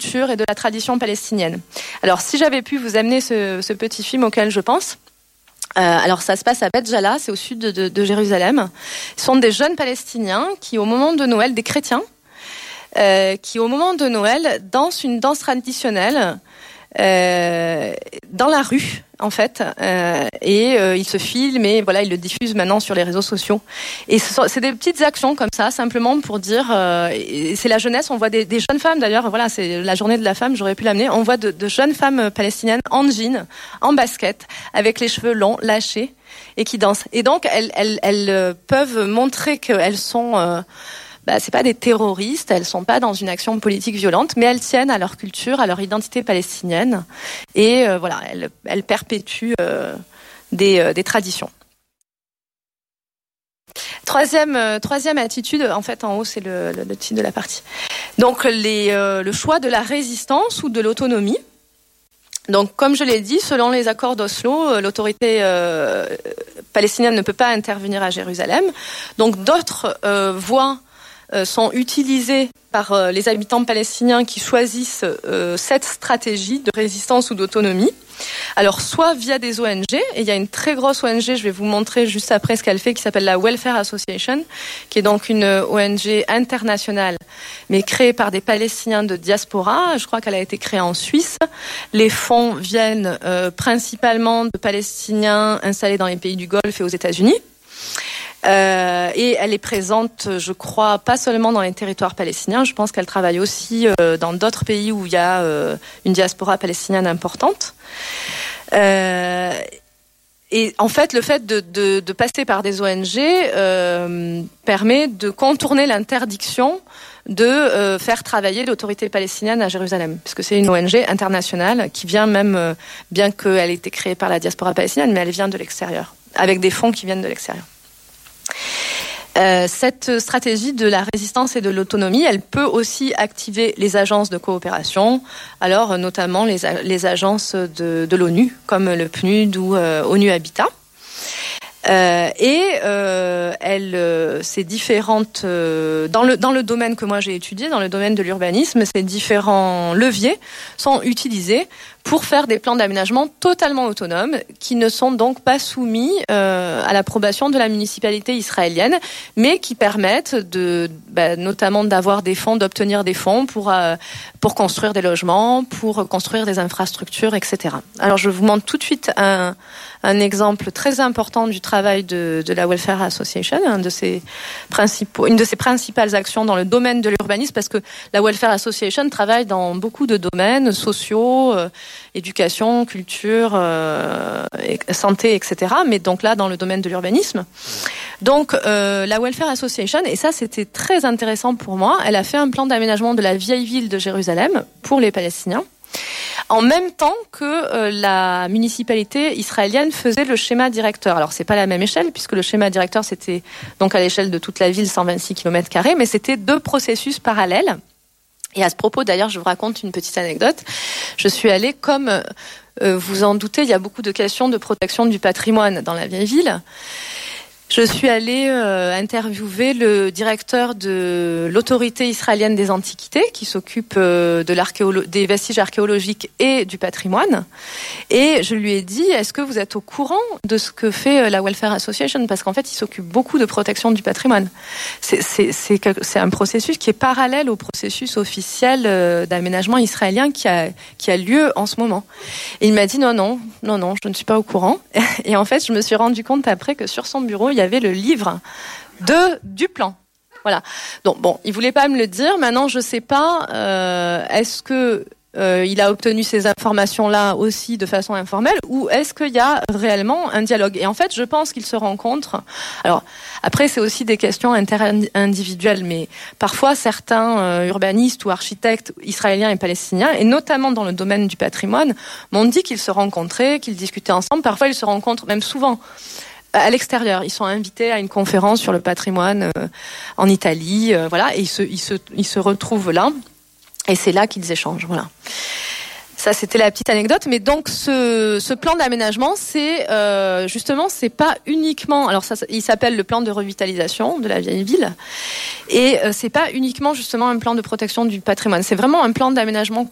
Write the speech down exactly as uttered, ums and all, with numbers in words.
culture et de la tradition palestinienne. Alors, si j'avais pu vous amener ce, ce petit film auquel je pense, euh, alors ça se passe à Beth Jala, c'est au sud de, de, de Jérusalem. Ce sont des jeunes Palestiniens qui, au moment de Noël, des chrétiens, euh, qui, au moment de Noël, dansent une danse traditionnelle euh, dans la rue, en fait, euh, et euh, ils se filment et voilà, ils le diffusent maintenant sur les réseaux sociaux. Et ce sont, c'est des petites actions comme ça, simplement pour dire, euh, et c'est la jeunesse. On voit des, des jeunes femmes, d'ailleurs, voilà, c'est la journée de la femme, j'aurais pu l'amener. On voit de, de jeunes femmes palestiniennes en jean, en basket, avec les cheveux longs, lâchés, et qui dansent. Et donc, elles, elles, elles peuvent montrer qu'elles sont euh, Bah, c'est pas des terroristes, elles sont pas dans une action politique violente, mais elles tiennent à leur culture, à leur identité palestinienne, et euh, voilà, elles, elles perpétuent euh, des, euh, des traditions. Troisième, euh, troisième attitude, en fait, en haut, c'est le, le, le titre de la partie. Donc, les, euh, le choix de la résistance ou de l'autonomie. Donc, comme je l'ai dit, selon les accords d'Oslo, l'autorité euh, palestinienne ne peut pas intervenir à Jérusalem. Donc, d'autres euh, voies sont utilisés par les habitants palestiniens qui choisissent euh, cette stratégie de résistance ou d'autonomie. Alors, soit via des O N G, et il y a une très grosse O N G, je vais vous montrer juste après ce qu'elle fait, qui s'appelle la Welfare Association, qui est donc une O N G internationale, mais créée par des Palestiniens de diaspora. Je crois qu'elle a été créée en Suisse. Les fonds viennent euh, principalement de Palestiniens installés dans les pays du Golfe et aux États-Unis. Euh, et elle est présente, je crois, pas seulement dans les territoires palestiniens. Je pense qu'elle travaille aussi euh, dans d'autres pays où il y a euh, une diaspora palestinienne importante. Euh, et en fait, le fait de, de, de passer par des O N G euh, permet de contourner l'interdiction de euh, faire travailler l'autorité palestinienne à Jérusalem, puisque c'est une O N G internationale qui vient même, euh, bien qu'elle ait été créée par la diaspora palestinienne, mais elle vient de l'extérieur, avec des fonds qui viennent de l'extérieur. Euh, cette stratégie de la résistance et de l'autonomie, elle peut aussi activer les agences de coopération, alors notamment les, les agences de, de l'ONU, comme le P N U D ou euh, ONU Habitat. Euh, et euh, elle, euh, ces différentes euh, dans le dans le domaine que moi j'ai étudié, dans le domaine de l'urbanisme, ces différents leviers sont utilisés pour faire des plans d'aménagement totalement autonomes, qui ne sont donc pas soumis euh, à l'approbation de la municipalité israélienne, mais qui permettent de, bah, notamment d'avoir des fonds, d'obtenir des fonds pour euh, pour construire des logements, pour construire des infrastructures, et cetera. Alors je vous montre tout de suite un un exemple très important du travail de, de la Welfare Association, un de ses principaux, une de ses principales actions dans le domaine de l'urbanisme, parce que la Welfare Association travaille dans beaucoup de domaines sociaux, euh, éducation, culture, euh, santé, et cetera. Mais donc là, dans le domaine de l'urbanisme. Donc euh, la Welfare Association, et ça c'était très intéressant pour moi, elle a fait un plan d'aménagement de la vieille ville de Jérusalem pour les Palestiniens, en même temps que euh, la municipalité israélienne faisait le schéma directeur. Alors, c'est pas la même échelle, puisque le schéma directeur, c'était donc à l'échelle de toute la ville, cent vingt-six kilomètres carrés, mais c'était deux processus parallèles. Et à ce propos, d'ailleurs, je vous raconte une petite anecdote. Je suis allée, comme euh, vous en doutez, il y a beaucoup de questions de protection du patrimoine dans la vieille ville. Je suis allée euh, interviewer le directeur de l'autorité israélienne des antiquités, qui s'occupe euh, de l'archéolo- des vestiges archéologiques et du patrimoine. Et je lui ai dit, est-ce que vous êtes au courant de ce que fait euh, la Welfare Association ? Parce qu'en fait, il s'occupe beaucoup de protection du patrimoine. C'est, c'est, c'est, c'est un processus qui est parallèle au processus officiel euh, d'aménagement israélien qui a, qui a lieu en ce moment. Et il m'a dit, non, non, non, non, je ne suis pas au courant. Et en fait, je me suis rendu compte après que sur son bureau, il y avait le livre de du plan. Voilà. Donc bon, il voulait pas me le dire. Maintenant, je sais pas. Euh, est-ce que euh, il a obtenu ces informations-là aussi de façon informelle, ou est-ce qu'il y a réellement un dialogue ? Et en fait, je pense qu'ils se rencontrent. Alors après, c'est aussi des questions interindividuelles, mais parfois certains euh, urbanistes ou architectes israéliens et palestiniens, et notamment dans le domaine du patrimoine, m'ont dit qu'ils se rencontraient, qu'ils discutaient ensemble. Parfois, ils se rencontrent même souvent à l'extérieur. Ils sont invités à une conférence sur le patrimoine euh, en Italie, euh, voilà, et ils se, ils se, ils se retrouvent là, et c'est là qu'ils échangent, voilà. Ça, c'était la petite anecdote. Mais donc, ce, ce plan d'aménagement, c'est euh, justement, c'est pas uniquement. Alors, ça, il s'appelle le plan de revitalisation de la vieille ville, et euh, c'est pas uniquement justement un plan de protection du patrimoine. C'est vraiment un plan d'aménagement